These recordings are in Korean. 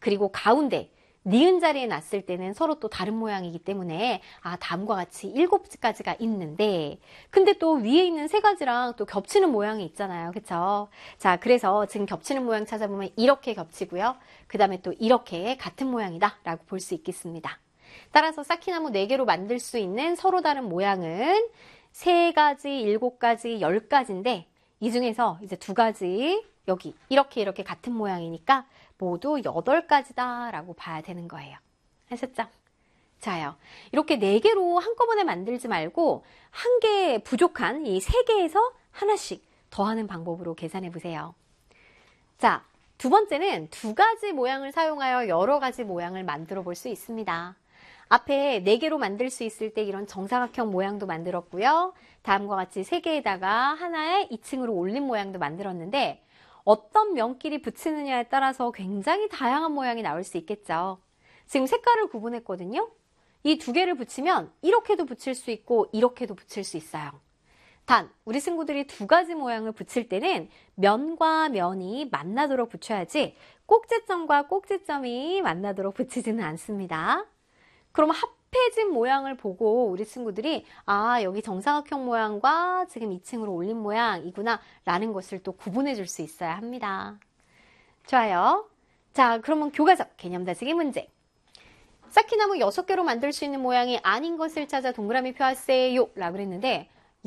그리고 가운데 니은 자리에 놨을 때는 서로 또 다른 모양이기 때문에 다음과 같이 7가지가 있는데 근데 또 위에 있는 3가지랑 또 겹치는 모양이 있잖아요. 그쵸? 자, 그래서 지금 겹치는 모양 찾아보면 이렇게 겹치고요. 그 다음에 또 이렇게 같은 모양이다 라고 볼 수 있겠습니다. 따라서 쌓기나무 4개로 만들 수 있는 서로 다른 모양은 3가지, 7가지, 10가지인데 이 중에서 이제 2가지 여기 이렇게 같은 모양이니까 모두 8가지다 라고 봐야 되는 거예요. 하셨죠? 자요. 이렇게 4개로 한꺼번에 만들지 말고 한 개 부족한 이 3개에서 하나씩 더하는 방법으로 계산해 보세요. 자, 2번째는 2가지 모양을 사용하여 여러 가지 모양을 만들어 볼 수 있습니다. 앞에 4개로 만들 수 있을 때 이런 정사각형 모양도 만들었고요. 다음과 같이 3개에다가 하나의 2층으로 올린 모양도 만들었는데 어떤 면끼리 붙이느냐에 따라서 굉장히 다양한 모양이 나올 수 있겠죠. 지금 색깔을 구분했거든요. 이 2개를 붙이면 이렇게도 붙일 수 있고 이렇게도 붙일 수 있어요. 단 우리 친구들이 2가지 모양을 붙일 때는 면과 면이 만나도록 붙여야지 꼭지점과 꼭지점이 만나도록 붙이지는 않습니다. 그럼 합해진 모양을 보고 우리 친구들이 여기 정사각형 모양과 지금 2층으로 올린 모양이구나 라는 것을 또 구분해 줄 수 있어야 합니다. 좋아요. 자, 그러면 교과서 개념 다지기 문제. 쌓기나무 6개로 만들 수 있는 모양이 아닌 것을 찾아 동그라미 펴하세요 라고 그랬는데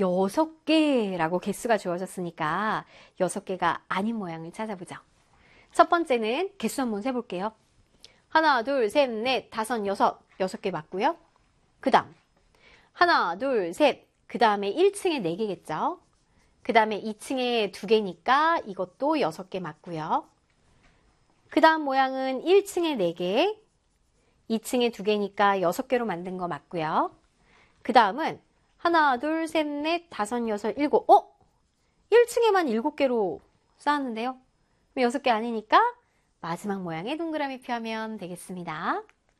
6개라고 개수가 주어졌으니까 6개가 아닌 모양을 찾아보죠. 첫 번째는 개수 한번 세볼게요. 하나, 둘, 셋, 넷, 다섯, 여섯. 6개 맞고요. 그 다음 하나, 둘, 셋. 그 다음에 1층에 4개겠죠. 그 다음에 2층에 2개니까 이것도 6개 맞고요. 그 다음 모양은 1층에 4개, 2층에 2개니까 6개로 만든 거 맞고요. 그 다음은 하나, 둘, 셋, 넷, 다섯, 여섯, 7. 1층에만 7개로 쌓았는데요. 그럼 6개 아니니까 마지막 모양의 동그라미 펴면 되겠습니다.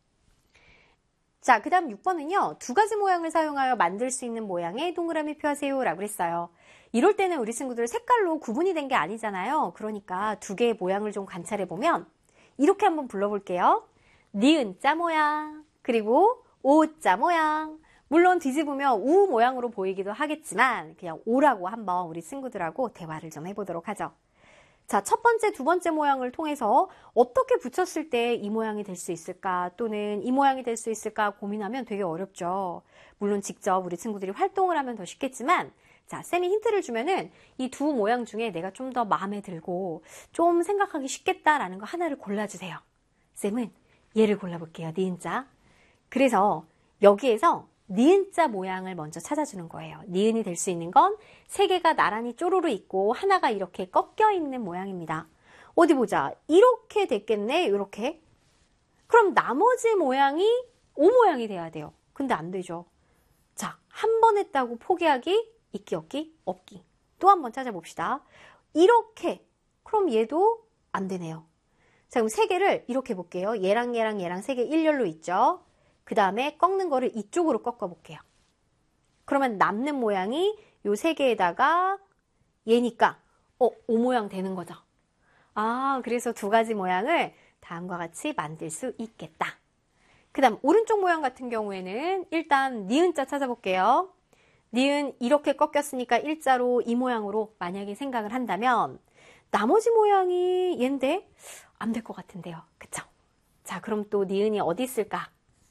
자, 그 다음 6번은요. 2가지 모양을 사용하여 만들 수 있는 모양의 동그라미 펴세요 라고 했어요. 이럴 때는 우리 친구들 색깔로 구분이 된 게 아니잖아요. 그러니까 2개의 모양을 좀 관찰해보면 이렇게 한번 불러볼게요. 니은자 모양, 그리고 오자 모양. 물론 뒤집으면 우 모양으로 보이기도 하겠지만 그냥 오라고 한번 우리 친구들하고 대화를 좀 해보도록 하죠. 자, 첫 번째, 두 번째 모양을 통해서 어떻게 붙였을 때 이 모양이 될 수 있을까 또는 이 모양이 될 수 있을까 고민하면 되게 어렵죠. 물론 직접 우리 친구들이 활동을 하면 더 쉽겠지만 자, 쌤이 힌트를 주면은 이 2 모양 중에 내가 좀 더 마음에 들고 좀 생각하기 쉽겠다라는 거 하나를 골라주세요. 쌤은 얘를 골라볼게요. 니은자. 그래서 여기에서 니은자 모양을 먼저 찾아주는 거예요. 니은이 될 수 있는 건 3개가 나란히 쪼로로 있고 하나가 이렇게 꺾여 있는 모양입니다. 어디 보자. 이렇게 됐겠네. 이렇게. 그럼 나머지 모양이 O 모양이 돼야 돼요. 근데 안 되죠. 자, 한 번 했다고 포기하기, 있기 없기, 없기. 또 한 번 찾아봅시다. 이렇게. 그럼 얘도 안 되네요. 자, 그럼 3개를 이렇게 볼게요. 얘랑 얘랑 얘랑 3개 일렬로 있죠. 그 다음에 꺾는 거를 이쪽으로 꺾어 볼게요. 그러면 남는 모양이 요 3개에다가 얘니까 O 모양 되는 거죠. 그래서 2가지 모양을 다음과 같이 만들 수 있겠다. 그 다음 오른쪽 모양 같은 경우에는 일단 니은자 찾아볼게요. 니은 이렇게 꺾였으니까 일자로 이 모양으로 만약에 생각을 한다면 나머지 모양이 얘인데 안 될 것 같은데요. 그쵸? 자, 그럼 또 니은이 어디 있을까?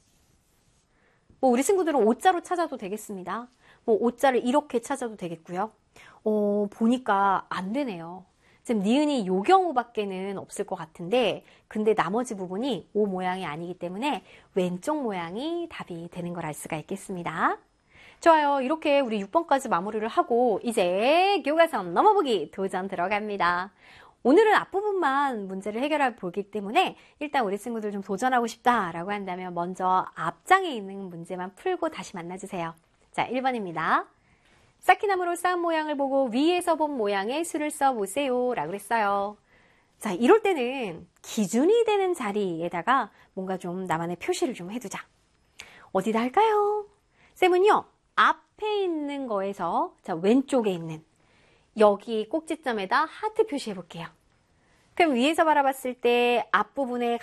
우리 친구들은 오자로 찾아도 되겠습니다. 오자를 이렇게 찾아도 되겠고요. 보니까 안 되네요. 지금 니은이 요 경우밖에는 없을 것 같은데 근데 나머지 부분이 오 모양이 아니기 때문에 왼쪽 모양이 답이 되는 걸 알 수가 있겠습니다. 좋아요. 이렇게 우리 6번까지 마무리를 하고 이제 교과서 넘어보기 도전 들어갑니다. 오늘은 앞부분만 문제를 해결해 보기 때문에 일단 우리 친구들 좀 도전하고 싶다라고 한다면 먼저 앞장에 있는 문제만 풀고 다시 만나주세요. 자, 1번입니다. 쌓기나무로 쌓은 모양을 보고 위에서 본 모양의 수를 써보세요 라고 했어요. 자, 이럴 때는 기준이 되는 자리에다가 뭔가 좀 나만의 표시를 좀 해두자. 어디다 할까요? 쌤은요, 앞에 있는 거에서 자, 왼쪽에 있는 여기 꼭지점에다 하트 표시해 볼게요. 그럼 위에서 바라봤을 때 앞부분에